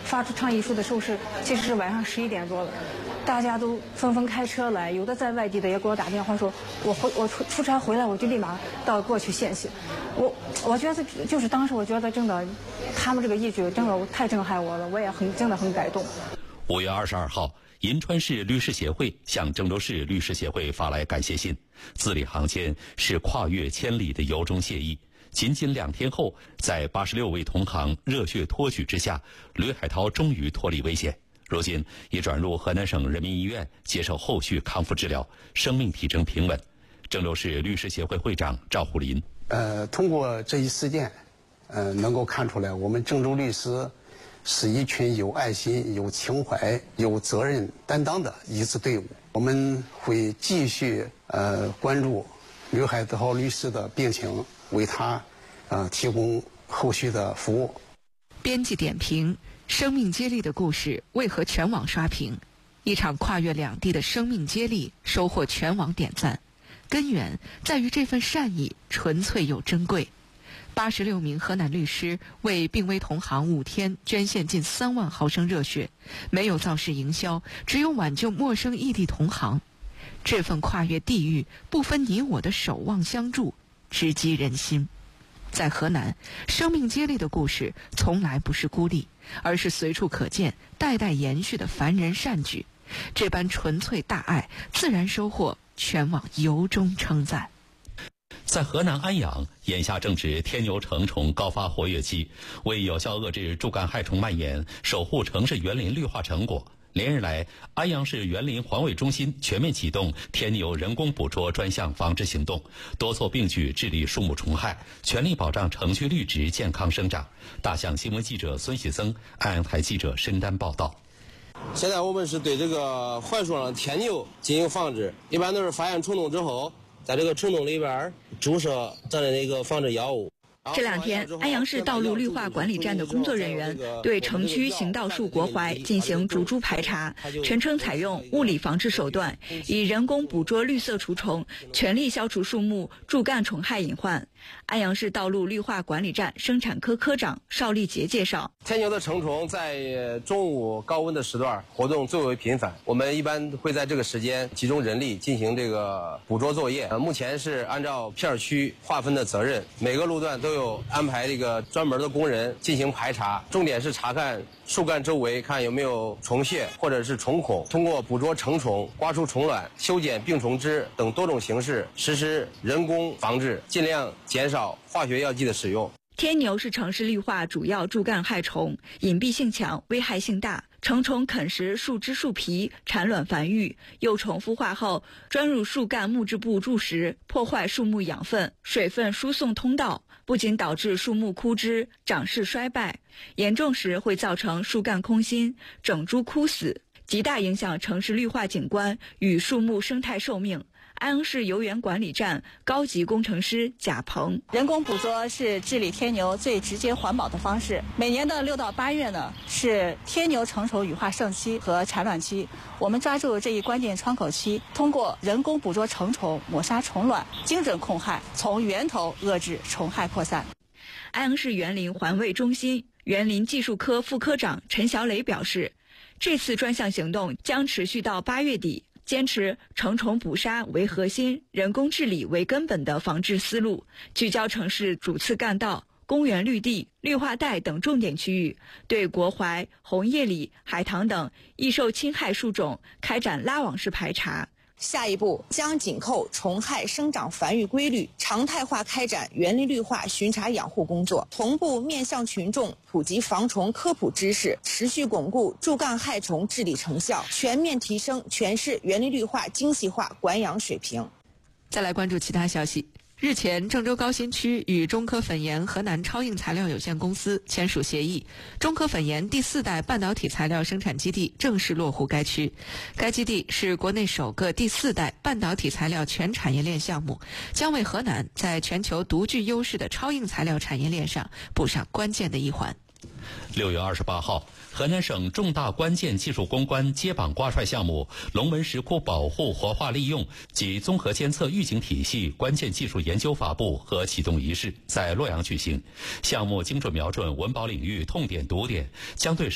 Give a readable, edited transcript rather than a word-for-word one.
发出倡议书的时候其实是晚上11点多了，大家都纷纷开车来，有的在外地的也给我打电话说，我出差回来我就立马过去献血。我觉得就是当时我觉得真的，他们这个义举真的太震撼我了，我也真的很感动。 5月22号，银川市律师协会向郑州市律师协会发来感谢信，字里行间是跨越千里的由衷谢意。仅仅2天后，在86位同行热血托举之下，吕海涛终于脱离危险，如今已转入河南省人民医院接受后续康复治疗，生命体征平稳。郑州市律师协会会长赵虎林： 通过这一事件，能够看出来我们郑州律师是一群有爱心、有情怀、有责任担当的一支队伍。我们会继续关注吕海涛律师的病情，为他提供后续的服务。 编辑点评：生命接力的故事为何全网刷屏？一场跨越两地的生命接力收获全网点赞，根源在于这份善意纯粹又珍贵。86名河南律师为病危同行5天捐献近3万毫升热血，没有造势营销，只有挽救陌生异地同行。这份跨越地域、不分你我的守望相助，直击人心。在河南，生命接力的故事从来不是孤立，而是随处可见、代代延续的凡人善举。这般纯粹大爱，自然收获全网由衷称赞。 在河南安阳，眼下正值天牛成虫高发活跃期，为有效遏制柱干害虫蔓延，守护城市园林绿化成果，连日来，安阳市园林环卫中心全面启动天牛人工捕捉专项防治行动，多措并举治理树木虫害，全力保障城区绿植健康生长。大象新闻记者孙喜增，安阳台记者申丹报道。 现在我们是对这个槐树上的天牛进行防治，一般都是发现虫洞之后，在这个虫洞里边注射咱的那个防治药物。 这2天，安阳市道路绿化管理站的工作人员对城区行道树国槐进行逐株排查，全程采用物理防治手段，以人工捕捉绿色除虫，全力消除树木柱干虫害隐患。安阳市道路绿化管理站生产科科长邵立杰介绍， 天牛的成虫在中午高温的时段活动最为频繁，我们一般会在这个时间集中人力进行这个捕捉作业。目前是按照片区划分的责任，每个路段都有安排这个专门的工人进行排查，重点是查看树干周围看有没有虫屑或者是虫孔，通过捕捉成虫、刮除虫卵、修剪病虫枝等多种形式实施人工防治，尽量减少化学药剂的使用。 天牛是城市绿化主要柱干害虫，隐蔽性强，危害性大。成虫啃食树枝树皮，产卵繁育，幼虫孵化后钻入树干木质部筑食，破坏树木养分、水分输送通道，不仅导致树木枯枝、长势衰败，严重时会造成树干空心、整株枯死，极大影响城市绿化景观与树木生态寿命。安阳市游园管理站高级工程师贾鹏： 人工捕捉是治理天牛最直接环保的方式。每年的6到8月呢，是天牛成虫羽化盛期和产卵期，我们抓住这一关键窗口期，通过人工捕捉成虫，抹杀虫卵，精准控害，从源头遏制虫害扩散。 安阳市园林环卫中心园林技术科副科长陈小磊表示，这次专项行动将持续到8月底，坚持成虫捕杀为核心、人工治理为根本的防治思路，聚焦城市主次干道、公园绿地、绿化带等重点区域，对国槐、红叶李、海棠等易受侵害树种开展拉网式排查。 下一步将紧扣虫害生长繁育规律，常态化开展园林绿化巡查养护工作，同步面向群众普及防虫科普知识，持续巩固柱干害虫治理成效，全面提升全市园林绿化精细化管养水平。 再来关注其他消息。日前，郑州高新区与中科粉研河南超硬材料有限公司签署协议，中科粉研第4代半导体材料生产基地正式落户该区。该基地是国内首个第4代半导体材料全产业链项目，将为河南在全球独具优势的超硬材料产业链上补上关键的一环。 6月28号，河南省重大关键技术攻关接榜挂帅项目龙门石窟保护活化利用及综合监测预警体系关键技术研究发布和启动仪式在洛阳举行。项目精准瞄准文保领域痛点堵点，将对